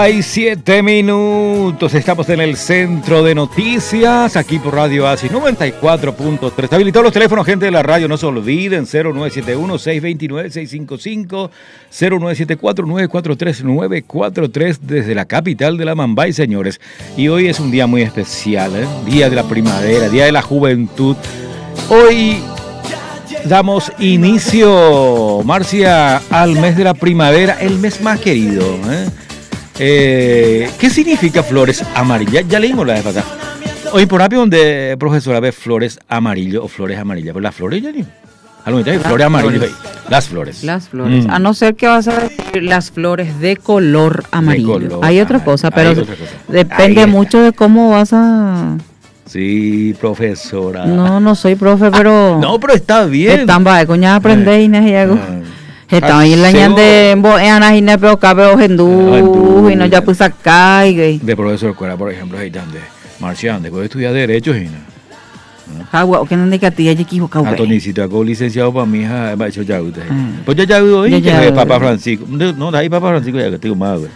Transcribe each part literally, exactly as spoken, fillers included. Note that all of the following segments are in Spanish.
Hay siete minutos, estamos en el centro de noticias, aquí por Radio Asis noventa y cuatro punto tres. Habilitados los teléfonos, gente de la radio, no se olviden, cero nueve siete uno, seis dos nueve, seis cinco cinco, cero nueve siete cuatro, nueve cuatro tres, nueve cuatro tres, desde la capital de la Mambay, señores. Y hoy es un día muy especial, ¿eh? Día de la primavera, Día de la Juventud. Hoy damos inicio, Marcia, al mes de la primavera, el mes más querido, ¿eh? Eh, ¿Qué significa flores amarillas? Ya leímos la vez pasada. Hoy por rápido donde profesora ve flores amarillas o flores amarillas. Pues las flores ya ni. A lo mejor hay flores amarillas. Las flores. Las flores. Mm. A no ser que vas a decir las flores de color amarillo. De color, hay otra ah, cosa, pero otra cosa. depende mucho de cómo vas a. Sí, profesora. No, no soy profe, pero. Ah, no, pero está bien. Están va, coña aprender y algo. Está bien la ñande en Boeana y Nepeo Cabeo Gendú y no ya pues acá y de profesor Cuera, por ejemplo, ahí de Marcián, después de estudiar Derecho, y Jagua, que no de que tía equivocado. A Tonicito, hago licenciado para mi hija, va hecho ya usted. Pues ya ya hoy, que Papá Francisco. No, de ahí Papá Francisco ya que tengo más, güey.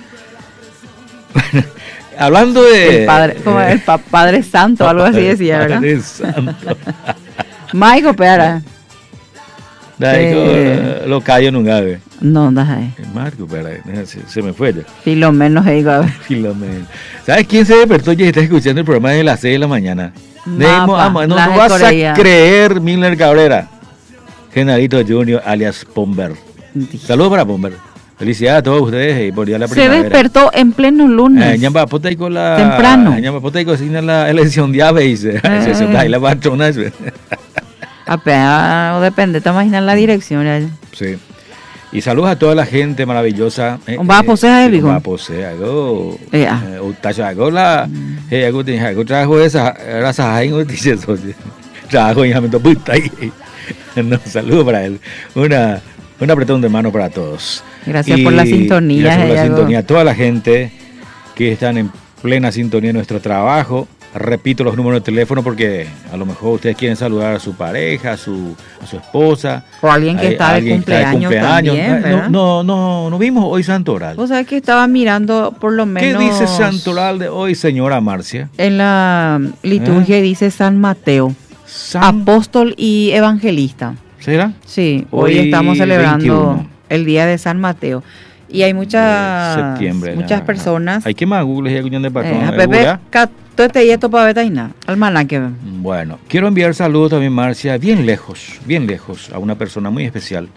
Hablando de el padre, como el pa Padre Santo, algo así decía, ¿verdad? Padre Santo. Maico Pera. Eh, lo callo nunca, ve. No, déjame. Marco, pero se, se me fue ya. Filomeno, digo. Filomeno. ¿Sabes quién se despertó y está escuchando el programa de las seis de la mañana? Mapa, no no vas a creer, Milner Cabrera. Genarito Junior, alias Pomber. Saludos para Pomber. Felicidades a todos ustedes y por día de la primavera. Se despertó en pleno lunes. Eh, potay con la, temprano. Ñamba potay con la elección de aves. Eh. La patrona. Apenas, depende, te imaginas la dirección. ¿eh? Sí. Y saludos a toda la gente maravillosa. Va a poseer algo. Va a poseer algo. Utacho algo la. Eh, algo tiene algo trabajo esa, raza hay noticias. Trabajo en Jamento Puta. No, saludos para él. Una, un apretón de mano para todos. Gracias y, por la sintonía. Gracias por la sintonía. Toda la gente que están en plena sintonía de nuestro trabajo. Repito los números de teléfono porque a lo mejor ustedes quieren saludar a su pareja, a su, a su esposa. O alguien que está de cumpleaños, cumpleaños también, ¿verdad? No, no, no, no vimos hoy Santoral. O sea que estaba mirando por lo menos... ¿Qué dice Santoral de hoy, señora Marcia? En la liturgia ¿Eh? dice San Mateo, San... apóstol y evangelista. ¿Será? Sí, hoy, hoy estamos celebrando veintiuno. El día de San Mateo. Y hay muchas, septiembre, muchas no, personas... No. Hay que más Google y de patrón. Eh, Pepe, todo este y esto para Betaina, almanaque. Bueno, quiero enviar saludos también, Marcia, bien lejos, bien lejos, a una persona muy especial.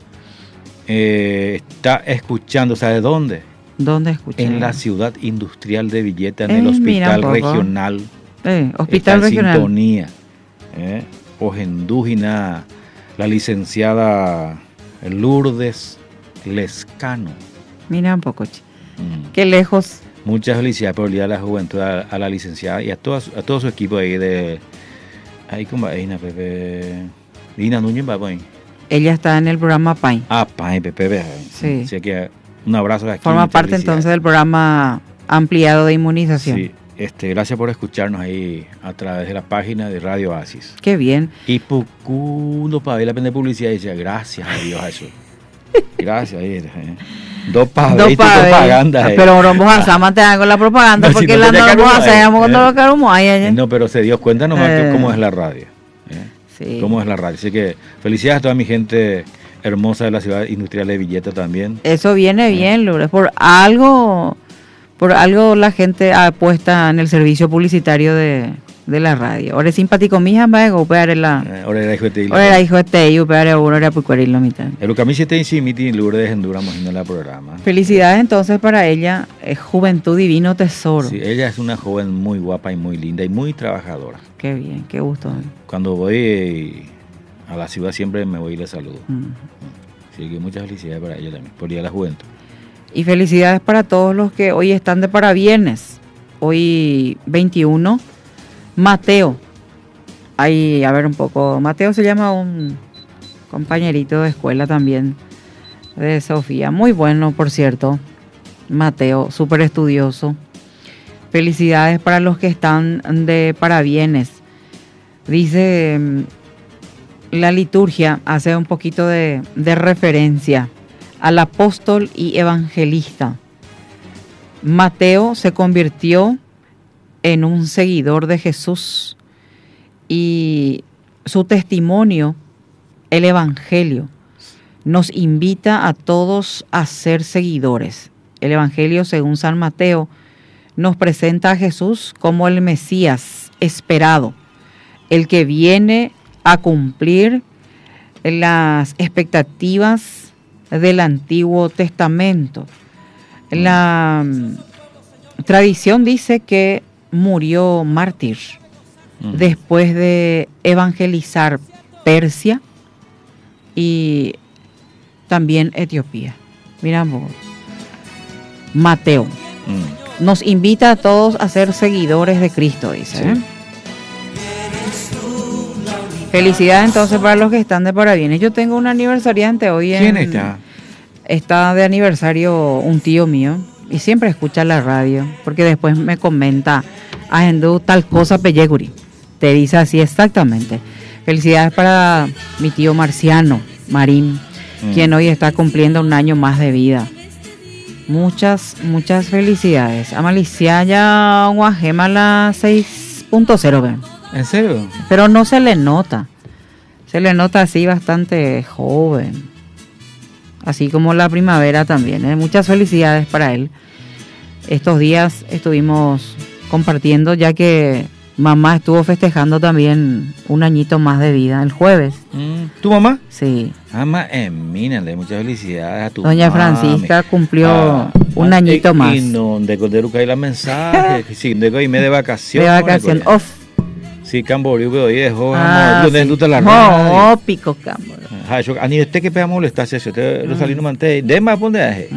Eh, está escuchando, ¿sabe dónde? ¿Dónde escucha? En la ciudad industrial de Villeta, en eh, el hospital regional. Eh, hospital está regional. En sintonía. Eh, Ojendúgina, la licenciada Lourdes Lescano. Mira un poco, mm. Qué lejos. Muchas felicidades por el Día de la Juventud a, a la licenciada y a, todas, a todo su equipo ahí de... Ahí como Aina, Pepe... Dina Núñez, Papai. Ella está en el programa Pain. Ah, Pain, Pepe. Sí. Así que un abrazo de aquí. Forma parte entonces del programa ampliado de inmunización. Sí. Este, gracias por escucharnos ahí a través de la página de Radio Asis. Qué bien. Y Pucundo, para ver la pena de publicidad, y decía, gracias a Dios a eso. Gracias. Ahí, eh. Dos paveis propaganda. Pero vamos a mantener con la propaganda, no, porque si no la no vamos a hacer cuando lo queremos ahí. No, pero se dio cuenta nomás eh. cómo es la radio. ¿eh? Sí. Cómo es la radio. Así que felicidades a toda mi gente hermosa de la ciudad industrial de Villeta también. Eso viene bien, Lourdes. Por algo, por algo la gente apuesta en el servicio publicitario de, de la radio. Ahora es simpático, mija, va a golpear la. Ahora era hijo de Tei. Ahora era hijo de Tei, pero uno era pucuaril la mitad. El Ucamiche te insimiti Lourdes Enduramos en el programa. Felicidades entonces para ella, es Juventud Divino Tesoro. Sí, ella es una joven muy guapa y muy linda y muy trabajadora. Qué bien, qué gusto. Cuando voy a la ciudad siempre me voy y le saludo. Uh-huh. Así que muchas felicidades para ella también, por Día de la Juventud. Y felicidades para todos los que hoy están de parabienes. Hoy veintiuno. Mateo, ahí, a ver un poco, Mateo se llama un compañerito de escuela también, de Sofía, muy bueno por cierto, Mateo, súper estudioso. Felicidades para los que están de parabienes. Dice, la liturgia hace un poquito de, de referencia al apóstol y evangelista. Mateo se convirtió en un seguidor de Jesús y su testimonio, el Evangelio, nos invita a todos a ser seguidores. El Evangelio, según San Mateo, nos presenta a Jesús como el Mesías esperado, el que viene a cumplir las expectativas del Antiguo Testamento. La um, tradición dice que murió mártir mm. después de evangelizar Persia y también Etiopía. Miramos, Mateo mm. nos invita a todos a ser seguidores de Cristo, dice. Sí. ¿eh? Felicidades entonces para los que están de parabienes. Yo tengo un aniversariante hoy. En, ¿Quién está? Está de aniversario un tío mío y siempre escucha la radio porque después me comenta, Agendú tal cosa Pelleguri. Te dice así exactamente. Felicidades para mi tío Marciano Marín, mm. quien hoy está cumpliendo un año más de vida. Muchas, muchas felicidades. Amalicia ya Guajema la seis punto cero, ven. ¿En serio? Pero no se le nota. Se le nota así bastante joven. Así como la primavera también. ¿eh? Muchas felicidades para él. Estos días estuvimos compartiendo, ya que mamá estuvo festejando también un añito más de vida el jueves. Mm. ¿Tu mamá? Sí. Mamá, eh, mírale, muchas felicidades a tu Doña mami. Francisca cumplió ah, un ah, añito eh, más. Y no, de Cordero cae la mensaje. Sí, de que me de vacaciones. De vacaciones, off. Sí, Camboriú, pero hoy dejó, ah, ¿dónde sí. tú te la radio? No, pico Camboriú. Ah, yo, a ni este que pega molestarse, eso, te lo salí no manté, de más ponde aje.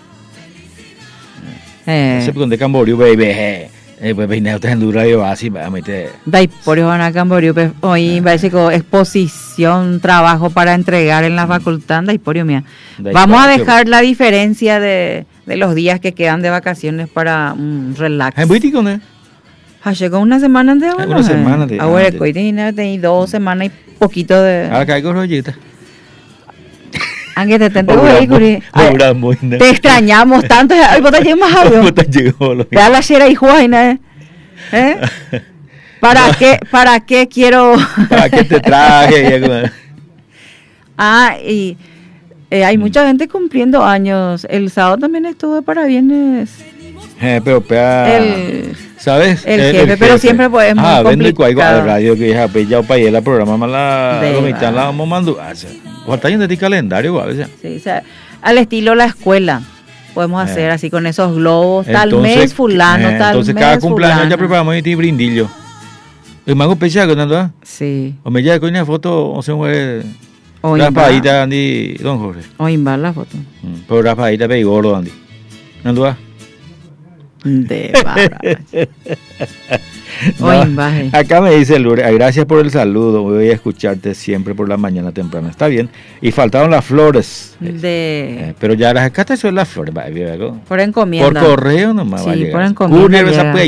Eh. Ese porque de Camboriú, baby, eh, pues peinado te endura yo así, a meter. Dai por eso a Camboriú, hoy parece que exposición, trabajo para entregar en la facultad, dai por mía. Vamos a dejar la diferencia de, de los días que quedan de vacaciones para un um, relax. ¿En Buiti con él? Llegó una semana de ahora. Una semana de ahora. Ahora tenía dos semanas y poquito de. Ahora caigo rollita. Aunque te tengo vehículo. Te extrañamos tanto. Ay, vos te llevas algo. Te da la cera y juaina, ¿eh? ¿Eh? ¿Para qué? ¿Para qué quiero? ¿Para qué te traje? ah, y eh, hay mm. mucha gente cumpliendo años. El sábado también estuvo de parabienes. Eh, pero pea, el, ¿sabes? El, el, jefe, el jefe, pero siempre pues, es muy ah, complicado. Ah, vendo radio que ya pues ya para ir la programa mala comita la vamos mandando. Falta yendo de calendario a veces. Sí, o sea, al estilo la escuela. Podemos eh. hacer así con esos globos, entonces, tal mes fulano, eh, tal entonces mes cada cumpleaños fulano. Ya preparamos este brindillo. ¿Y me hago pecha con nada? Sí. O me llega con una foto, o sea, un raspadita Andy Don Jorge. O invar la foto. Mm, pero raspadita pe gordo Andy. ¿No va? De no, acá me dice Lourdes, gracias por el saludo, voy a escucharte siempre por la mañana temprano, está bien, y faltaron las flores de... eh, pero ya las acá son las flores por encomienda, por correo nomás sí, va a llegar. Por encomienda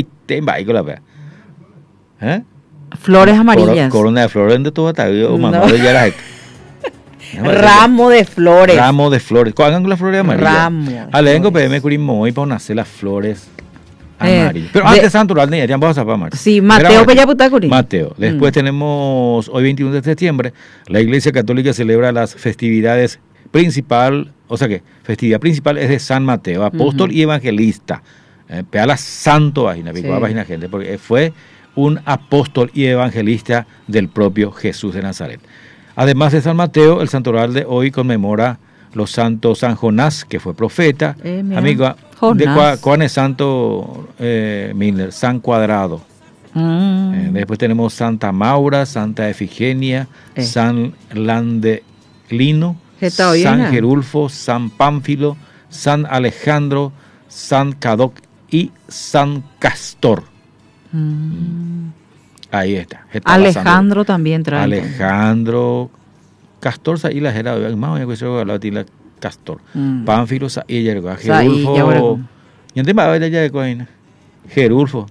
¿Eh? Flores amarillas, corona de flores de todo no. Mamá, ya las ramo de flores, ramo de flores, hagan con las flores amarillas, ramo alengo P M Curimo y para hacer las flores amarillo. Eh, Pero de, antes Santoral, ya vamos a pasar. Sí, Mateo Pellaputacuri. Mateo. Después mm. tenemos, hoy veintiuno de septiembre, la Iglesia Católica celebra las festividades principal, o sea que, festividad principal es de San Mateo, apóstol uh-huh. y evangelista. Eh, Peala santo vagina, sí. Vagina gente, porque fue un apóstol y evangelista del propio Jesús de Nazaret. Además de San Mateo, el santoral de hoy conmemora los santos San Jonás, que fue profeta, eh, amigo de Juan es Santo eh, Miller, San Cuadrado. Mm. Eh, después tenemos Santa Maura, Santa Efigenia, eh. San Landelino, San Gerulfo, San Pánfilo, San Alejandro, San Cadoc y San Castor. Mm. Ahí está. está Alejandro también trae. Alejandro, Castor, y la era más o menos la Castor, mm. Pánfilo, y Yergo, Gerulfo, y en va de ya de Gerulfo,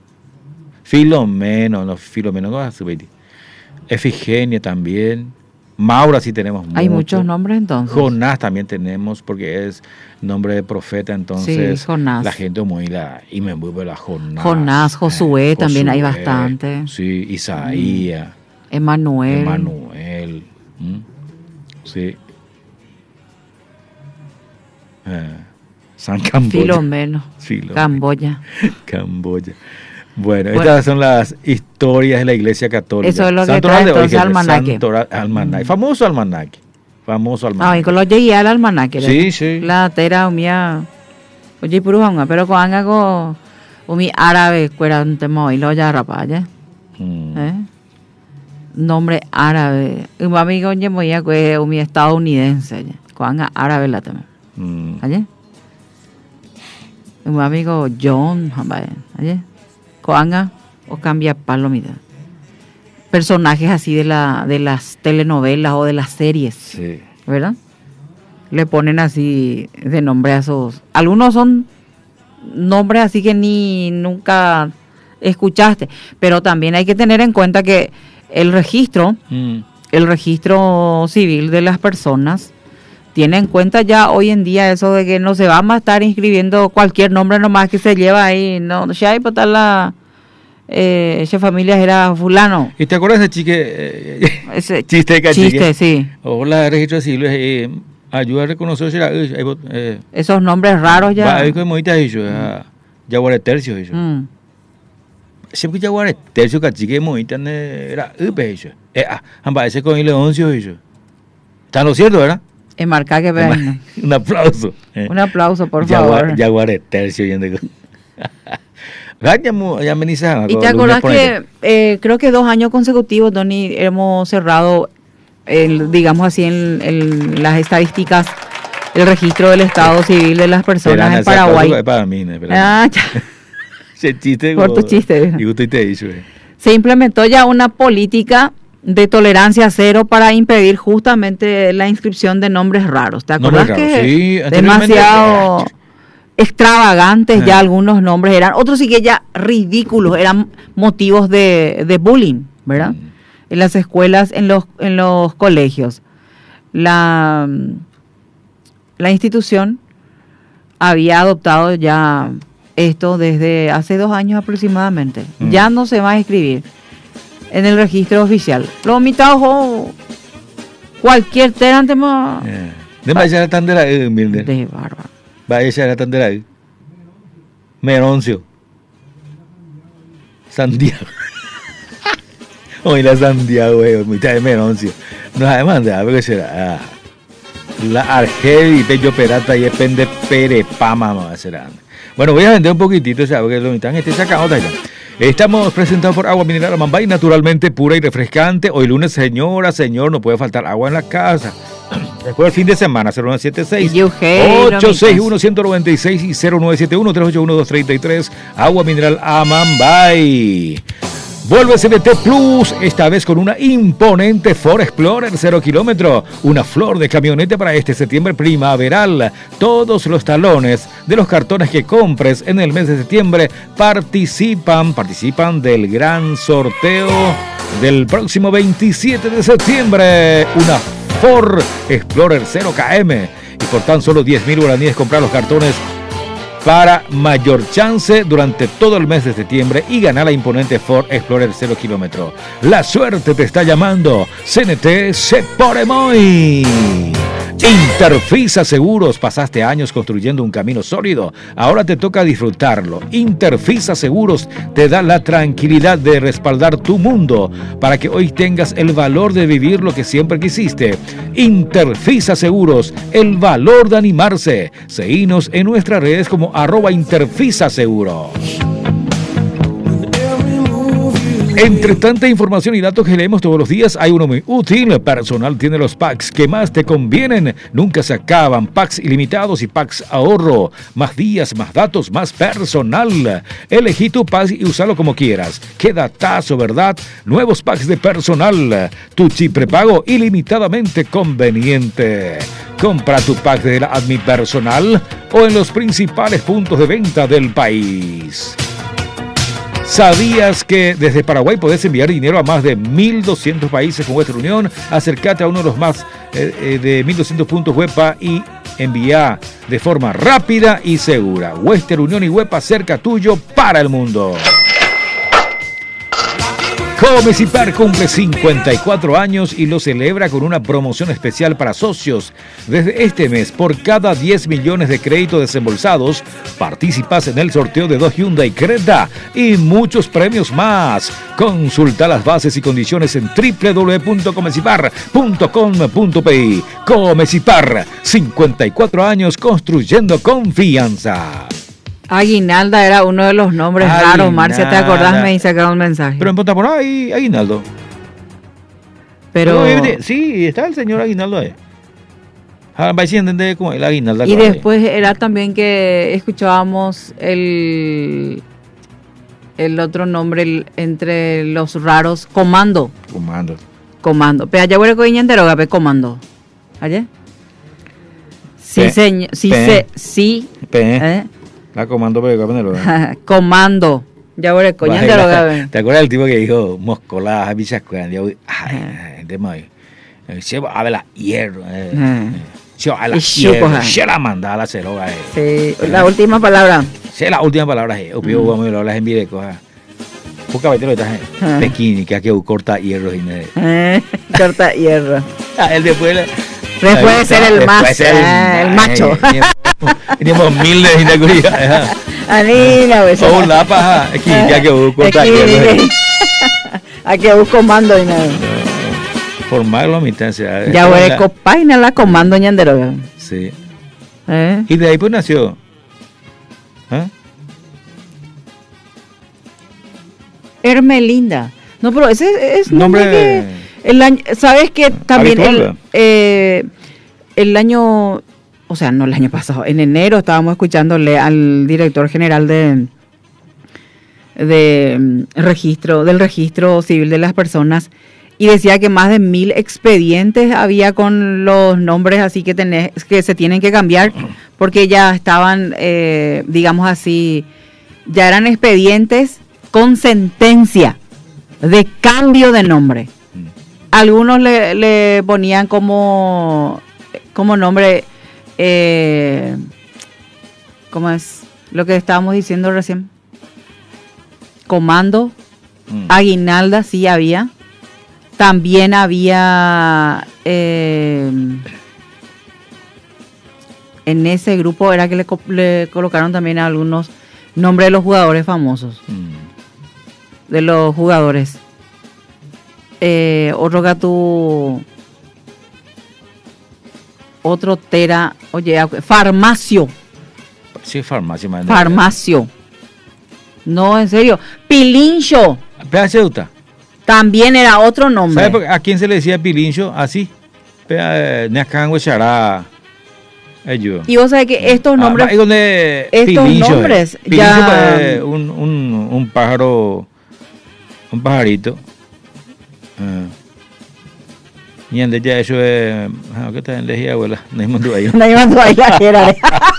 Filomeno, no Filomeno, no Efigenia también, Maura sí tenemos muchos. Hay muchos nombres entonces. Jonás también tenemos porque es nombre de profeta, entonces sí, Jonás. La gente muy la y me vuelve la Jonás. Jonás, Josué eh, también Josué, hay bastante. Sí, Isaías. Mm. Emanuel. Emanuel. ¿Mm? Sí. Eh, San Camboya. Filomeno. Filomeno. Camboya. Camboya. Bueno, bueno, estas son las historias de la Iglesia Católica. Eso es lo Santo que trae de hoy, entonces almanaque. Santo almanaque. Famoso almanaque. Famoso almanaque. Ah, y con los llegué al almanaque. Sí, sí. La tera mía. Oye, puro pero con anga con mi árabe, cuera un tema hoy lo ya rapaya. Mm. ¿Eh? Nombre árabe. Un amigo oye muy que un estadounidense, con anga árabe la tema. Mm. ¿Oye? Un amigo John, ¿oye? Coanga o cambia palo, mira. Personajes así de la de las telenovelas o de las series, Sí. ¿verdad? Le ponen así de nombre a esos. Algunos son nombres así que ni nunca escuchaste, pero también hay que tener en cuenta que el registro, Mm. el registro civil de las personas tiene en cuenta ya hoy en día eso de que no se va a estar inscribiendo cualquier nombre nomás que se lleva ahí. No, ya hay para la eh, esa familia era fulano. ¿Y te acuerdas de chique? Eh, Ese chiste que chiste, sí. Hola, registro civil. Eh, ayuda a reconocer si era. Eh, Esos nombres raros ya. Va, es como ahorita dicho. Jaguar tercio dicho. Mm. Siempre Jaguar tercio que chique moita era upe dicho. Eh, ah, amba ese con el leoncio dicho. Está lo cierto, ¿verdad? Enmarcar que vean. Un aplauso. Eh. Un aplauso, por Jaguar, favor. Jaguar tercio yendo. Y te acordás que eh, creo que dos años consecutivos, Tony, hemos cerrado, el, digamos así, en, en las estadísticas, el registro del estado civil de las personas Verán, en Paraguay. Para mí, ¿no? Ah, ya. Chiste, por tu chiste. Y usted te hizo, eh. Se implementó ya una política de tolerancia cero para impedir justamente la inscripción de nombres raros. ¿Te acuerdas no, que sí, demasiado extravagantes ah. ya algunos nombres eran? Otros sí que ya ridículos, eran motivos de, de bullying, ¿verdad? Mm. En las escuelas, en los, en los colegios. La, la institución había adoptado ya esto desde hace dos años aproximadamente. Mm. Ya no se va a escribir en el registro oficial. Los mitad ojo, cualquier terante más. De vaya tan de la humilde. De bárbaro. Vaya era tan de la Meroncio. Santiago. Hoy la Santiago, güey, mitad de Meroncio. No además de algo que será. La Argel y Pello Perata y Pende Perepama más serán. Bueno, voy a vender un poquitito, o sea, porque lo mitad este saca otra ya. Estamos presentados por Agua Mineral Amambay, naturalmente pura y refrescante. Hoy lunes, señora, señor, no puede faltar agua en la casa. Después del fin de semana, cero nueve siete seis, ocho seis uno, uno nueve seis y cero nueve siete uno, tres ocho uno, dos tres tres. Agua Mineral Amambay. Vuelve C B T Plus, esta vez con una imponente Ford Explorer cero kilómetro, una flor de camioneta para este septiembre primaveral. Todos los talones de los cartones que compres en el mes de septiembre participan, participan del gran sorteo del próximo veintisiete de septiembre. Una Ford Explorer cero kilómetros y por tan solo diez mil guaraníes comprar los cartones para mayor chance durante todo el mes de septiembre y ganar la imponente Ford Explorer cero kilómetro. La suerte te está llamando. C N T se pone muy. Interfisa Seguros, pasaste años construyendo un camino sólido, ahora te toca disfrutarlo. Interfisa Seguros te da la tranquilidad de respaldar tu mundo para que hoy tengas el valor de vivir lo que siempre quisiste. Interfisa Seguros, el valor de animarse. Seguinos en nuestras redes como arroba Interfisa Seguros. Entre tanta información y datos que leemos todos los días, hay uno muy útil. Personal tiene los packs que más te convienen. Nunca se acaban. Packs ilimitados y packs ahorro. Más días, más datos, más personal. Elegí tu pack y úsalo como quieras. Qué datazo, ¿verdad? Nuevos packs de personal. Tu chip prepago ilimitadamente conveniente. Compra tu pack de la Admi Personal o en los principales puntos de venta del país. ¿Sabías que desde Paraguay podés enviar dinero a más de mil doscientos países con Western Union? Acércate a uno de los más eh, eh, de mil doscientos puntos Huepa y envía de forma rápida y segura. Western Union y Huepa cerca tuyo para el mundo. Comecipar cumple cincuenta y cuatro años y lo celebra con una promoción especial para socios. Desde este mes, por cada diez millones de créditos desembolsados, participas en el sorteo de dos Hyundai Creta y muchos premios más. Consulta las bases y condiciones en doble u doble u doble u punto comecipar punto com punto pe. Comecipar, cincuenta y cuatro años construyendo confianza. Aguinalda era uno de los nombres Aguinalda. raros. Marcia, ¿te acordás? Me hice acá un mensaje. Pero en Punta Porá hay Aguinaldo. Pero... Pero, sí, está el señor Aguinaldo ahí. Ahora va a entender como el Aguinaldo. Y después era también que escuchábamos el el otro nombre el, entre los raros, Comando. Comando. Comando. Pero allá huele coña entero, gape, Comando. ¿Ayer? Sí, Pe, señor. Sí, pe, se, sí. Pe. ¿Eh? La comando pero capinelo. Comando. Ya huele coña entero, gape. ¿Te acuerdas del tipo que dijo Moscolá, Bichascuan? Ay, de mai. Llevo a ver la hierro. Yo a la hierro. Se la manda a la ceroga. Sí, la última palabra. Sí, la última palabra es. Obvio, vamos a hablar en video. Busca vetero estás en Pekín, que aquí corta hierro. Corta hierro. Él después. Después de ser el más, el macho. Teníamos mil de inauguraciones. Anina, pues. O un lapa, aquí ya que busco aquí busco comando y nada. Formarlo a mitad. Ya voy a copaina la comando ñandero. Sí. ¿Eh? Y de ahí pues nació. ¿Eh? Hermelinda. No, pero ese es nombre, nombre que el año, sabes que también el, eh, el año, o sea, no el año pasado, en enero estábamos escuchándole al director general de de registro del registro civil de las personas y decía que más de mil expedientes había con los nombres así que tenés, que se tienen que cambiar porque ya estaban, eh, digamos así, ya eran expedientes con sentencia de cambio de nombre. Algunos le, le ponían como, como nombre, eh, ¿cómo es? Lo que estábamos diciendo recién. Comando, mm. Aguinalda, sí había. También había, eh, en ese grupo era que le, le colocaron también a algunos nombres de los jugadores famosos. Mm. De los jugadores. Eh, otro gato, otro tera, oye, farmacio. Sí, farmacio. Man, farmacio. No, en serio. Pilincho. Pedaceuta. También era otro nombre. ¿Sabe a quién se le decía Pilincho? Así. Y vos sabés que estos nombres, ah, donde estos Pilincho, nombres, Pilincho ya es un, un, un pájaro, un pajarito. Uh, y en ya eso es, ¿qué tal en lejía, abuela? No hay mandó ahí. No hay mandó ahí la era.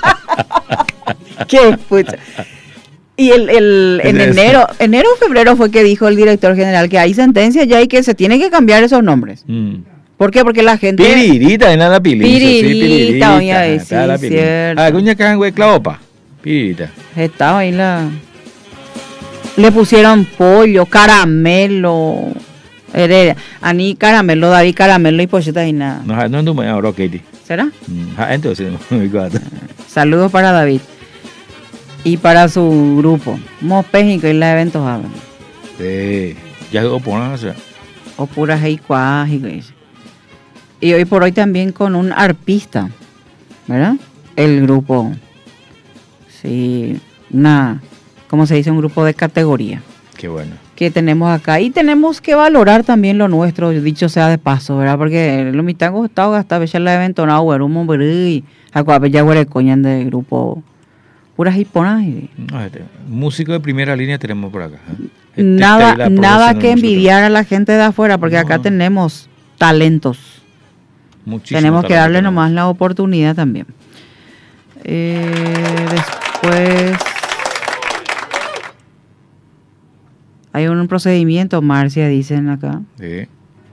Qué pucha. Y el, el en es enero, eso? enero o febrero fue que dijo el director general que hay sentencia ya y que se tienen que cambiar esos nombres. Mm. ¿Por qué? Porque la gente... Piririta, en la pilincho. Piririta, sí, piririta. Doña ahí, sí, la cierto. Ah, cuña cangüe claopa. Piririta. Estaba ahí la... Le pusieron pollo, caramelo... Heredia. Ani caramelo, David caramelo y pocheta y nada. No, no, no me ahora, Katie. ¿Será? Ah, entonces, muy guapo. Saludos para David. Y para su grupo. Mopéjico y los eventos hablan. Sí. Ya o por o sea. O puras y cuájico. Y hoy por hoy también con un arpista. ¿Verdad? El grupo. Sí. Una, ¿cómo se dice? Un grupo de categoría. Qué bueno. Que tenemos acá. Y tenemos que valorar también lo nuestro, dicho sea de paso, ¿verdad? Porque los mitangos estado hasta veces la evento no, güey, un hombre y acuérdate ya güey coñan de grupo puras hiponas. Y... No, este, músico de primera línea tenemos por acá. ¿eh? Este, nada nada que envidiar a la gente de afuera, porque no. Acá tenemos talentos. Muchísimo tenemos talento que darle tenemos. Nomás la oportunidad también. Eh, después... Hay un procedimiento, Marcia, dicen acá. Sí.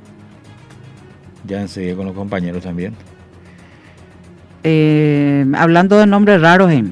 Ya enseguida con los compañeros también. Eh, hablando de nombres raros, eh,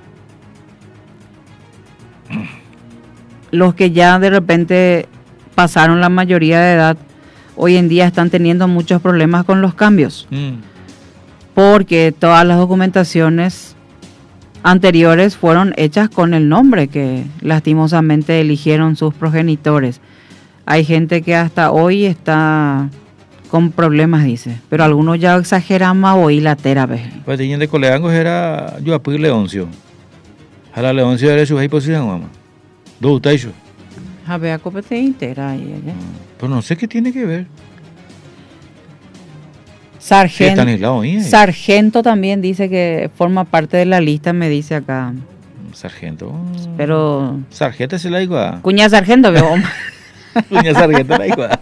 los que ya de repente pasaron la mayoría de edad, hoy en día están teniendo muchos problemas con los cambios. Mm. Porque todas las documentaciones anteriores fueron hechas con el nombre que lastimosamente eligieron sus progenitores. Hay gente que hasta hoy está con problemas, dice, pero algunos ya exageran más hoy la tera vez. Pues tenían de coleangos era yo a pedir Leoncio. A la Leoncio era su hija posición, mamá. Dos ustedes. A ver, a copete entera ahí, allá. Pero no sé qué tiene que ver. Sargento, sí, Sargento también dice que forma parte de la lista, me dice acá. Sargento. Pero. Sargento es la igual. Cuña Sargento, veo. Cuña Sargento la igual.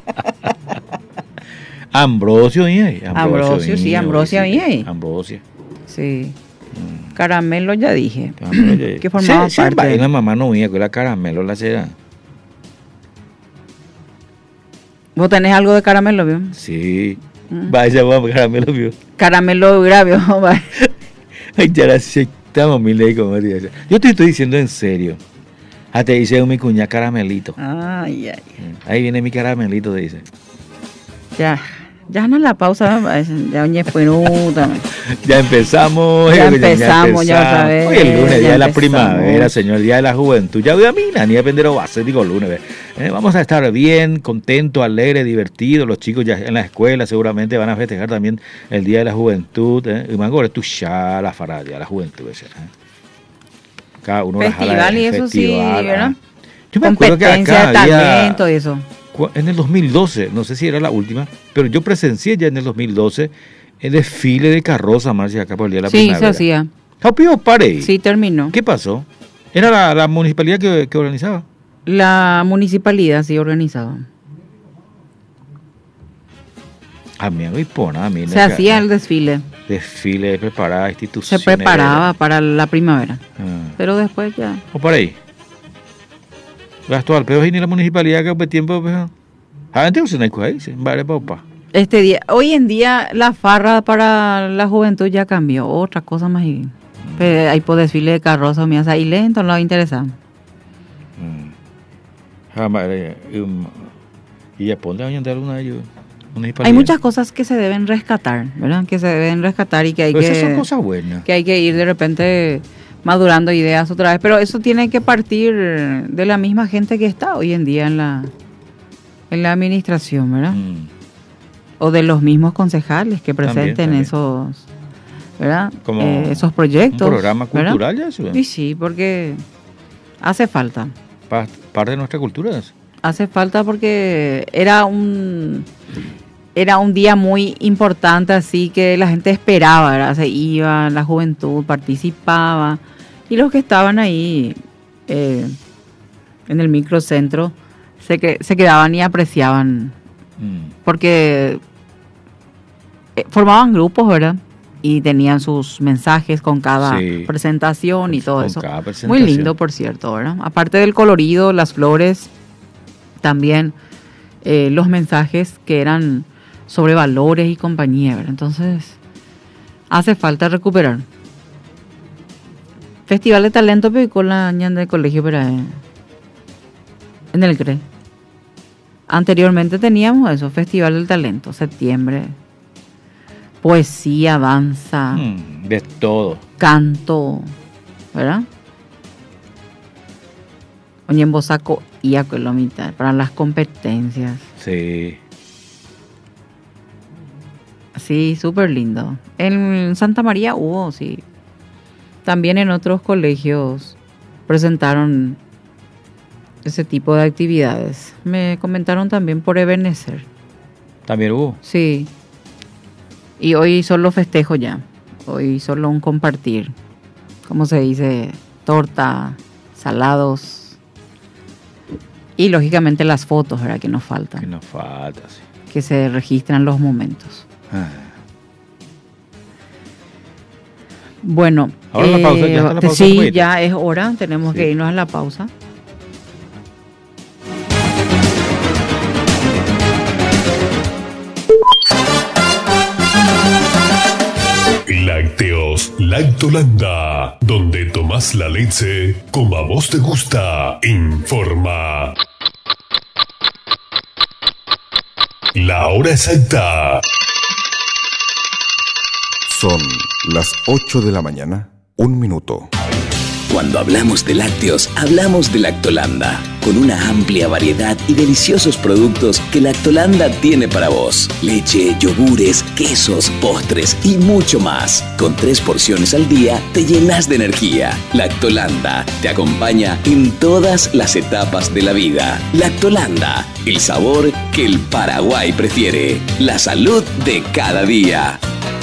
Ambrosio, ¿y? Ambrosio, Ambrosio, sí, Ambrosio, ¿y? Ambrosio. Sí. Mm. Caramelo ya dije. Caramelo, que formaba sí, parte. Sí, la mamá no mía, que era caramelo la será. ¿Vos tenés algo de caramelo, vio? Sí. Mm. Vaya, vamos, caramelo, vio. Caramelo gravio, vaya. Ay, ya la aceptamos, mi ley, como dice. Yo te estoy diciendo en serio. Ah, te dice mi cuña caramelito. Ay, ay. Ahí viene mi caramelito, te dice. Ya. Ya no la pausa, ya oye, minuta. Ya empezamos. Ya empezamos, ya, ya otra vez. Hoy el lunes, día de la primavera, señor, día de la juventud. Ya voy a mí, ni a vender base, digo lunes. Eh, vamos a estar bien, contentos, alegres, divertidos. Los chicos ya en la escuela seguramente van a festejar también el día de la juventud. Eh. Y mango, tú ya la faralla, la juventud. Eh. Cada uno festival la jala, y eso festival, sí, ¿verdad? Yo me acuerdo que acá de talento había, y eso. En el dos mil doce, no sé si era la última, pero yo presencié ya en el dos mil doce el desfile de carroza, Marcia, acá por el día de la sí, primavera. Sí, se hacía. ¿Japio pare? Sí, terminó. ¿Qué pasó? ¿Era la, la municipalidad que, que organizaba? La municipalidad sí organizaba. A mí no impone, a mí se hacía el desfile. Desfile preparada instituciones. Se preparaba para la primavera. Ah. Pero después ya. ¿O por ahí? Gastó al peor y ni la municipalidad que por tiempo, pues. Antes no hay cosas, vale, papá. Este día, hoy en día la farra para la juventud ya cambió, otra cosa más. Y, mm. Hay por desfile de carroza, me hace ahí lento, no le interesa. Mm. Y ya pondrá a alguna de ellos. Hay muchas cosas que se deben rescatar, ¿verdad? Que se deben rescatar y que hay pero que. Esas son cosas buenas. Que hay que ir de repente madurando ideas otra vez, pero eso tiene que partir de la misma gente que está hoy en día en la en la administración, ¿verdad? Mm. O de los mismos concejales que presenten también, también. esos, ¿verdad? Como eh, esos proyectos. Un programa cultural, ¿verdad? Ya eso. Sí, sí, porque hace falta. Pa- parte de nuestra cultura. Eso. Hace falta porque era un era un día muy importante, así que la gente esperaba, ¿verdad? Se iba, la juventud participaba. Y los que estaban ahí eh, en el microcentro se, que, se quedaban y apreciaban. Mm. Porque eh, formaban grupos, ¿verdad? Y tenían sus mensajes con cada sí, presentación y todo eso. Muy lindo, por cierto, ¿verdad? Aparte del colorido, las flores, también eh, los mensajes que eran sobre valores y compañía, ¿verdad? Entonces, hace falta recuperar. Festival de talento, pero con la ñanda de colegio, pero en el C R E. Anteriormente teníamos eso, Festival del Talento, septiembre. Poesía, danza. Mm, de todo. Canto, ¿verdad? Oñembosaco y Acolomita para las competencias. Sí. Sí, súper lindo. En Santa María hubo, sí. También en otros colegios presentaron ese tipo de actividades. Me comentaron también por Ebenezer. ¿También hubo? Sí. Y hoy solo festejo ya. Hoy solo un compartir. ¿Cómo se dice? Torta, salados. Y lógicamente las fotos, ¿verdad? Que nos faltan. Que nos falta, sí. Que se registran los momentos. Ah. Bueno, ahora eh, la pausa, ya está la pausa. Sí, ya es hora, tenemos sí. que irnos a la pausa. lácteos. Lactolanda, donde tomás la leche como a vos te gusta. Informa. La hora exacta. Son las ocho de la mañana, un minuto. Cuando hablamos de lácteos, hablamos de Lactolanda, con una amplia variedad y deliciosos productos que Lactolanda tiene para vos. Leche, yogures, quesos, postres y mucho más. Con tres porciones al día te llenas de energía. Lactolanda te acompaña en todas las etapas de la vida. Lactolanda, el sabor que el Paraguay prefiere. La salud de cada día.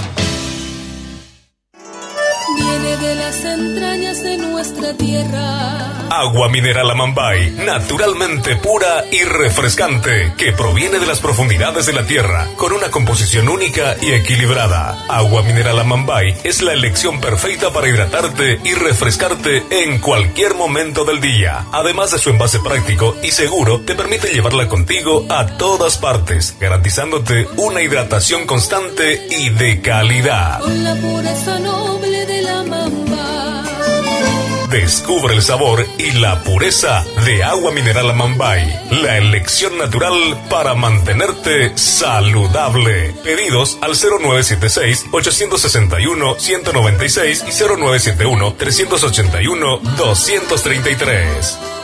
Viene de las entrañas de nuestra tierra. Agua mineral Amambay, naturalmente pura y refrescante, que proviene de las profundidades de la tierra, con una composición única y equilibrada. Agua mineral Amambay es la elección perfecta para hidratarte y refrescarte en cualquier momento del día. Además de su envase práctico y seguro, te permite llevarla contigo a todas partes, garantizándote una hidratación constante y de calidad. Con la pureza noble de la Amambay. Descubre el sabor y la pureza de Agua Mineral Amambay, la elección natural para mantenerte saludable. Pedidos al cero nueve siete seis, ocho seis uno, uno nueve seis y cero nueve siete uno, tres ocho uno, dos tres tres.